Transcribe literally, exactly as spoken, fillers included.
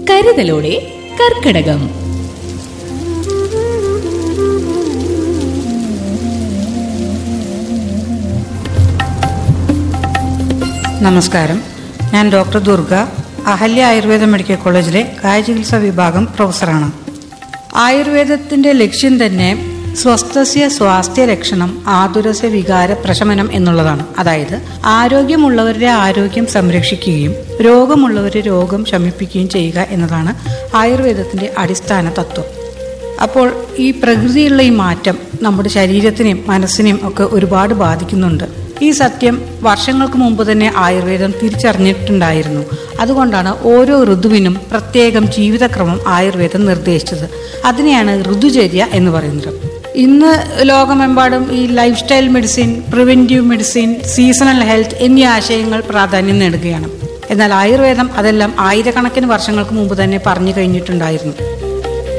കരുതലോടെ കർക്കിടകം. നമസ്കാരം, ഞാൻ ഡോക്ടർ ദുർഗ, അഹല്യ ആയുർവേദ മെഡിക്കൽ കോളേജിലെ കായചികിത്സാ വിഭാഗം പ്രൊഫസറാണ്. ആയുർവേദത്തിന്റെ ലക്ഷ്യം തന്നെ സ്വസ്ഥസ്യ സ്വാസ്ഥ്യ രക്ഷണം ആതുരസ്യ വികാര പ്രശമനം എന്നുള്ളതാണ്. അതായത് ആരോഗ്യമുള്ളവരുടെ ആരോഗ്യം സംരക്ഷിക്കുകയും രോഗമുള്ളവരുടെ രോഗം ശമിപ്പിക്കുകയും ചെയ്യുക എന്നതാണ് ആയുർവേദത്തിന്റെ അടിസ്ഥാന തത്വം. അപ്പോൾ ഈ പ്രകൃതിയുള്ള ഈ മാറ്റം നമ്മുടെ ശരീരത്തിനെയും മനസ്സിനെയും ഒക്കെ ഒരുപാട് ബാധിക്കുന്നുണ്ട്. ഈ സത്യം വർഷങ്ങൾക്ക് മുമ്പ് തന്നെ ആയുർവേദം തിരിച്ചറിഞ്ഞിട്ടുണ്ടായിരുന്നു. അതുകൊണ്ടാണ് ഓരോ ഋതുവിനും പ്രത്യേകം ജീവിതക്രമം ആയുർവേദം നിർദ്ദേശിച്ചത്. അതിനെയാണ് ഋതുചര്യ എന്ന് പറയുന്നത്. ഇന്ന് ലോകമെമ്പാടും ഈ life style medicine, preventive medicine, seasonal health എന്നീ ആശയങ്ങൾ പ്രാധാന്യം നേടുകയാണ്. എന്നാൽ ആയുർവേദം അതെല്ലാം ആയിരക്കണക്കിന് വർഷങ്ങൾക്ക് മുമ്പ് തന്നെ പറഞ്ഞു കഴിഞ്ഞിട്ടുണ്ടായിരുന്നു.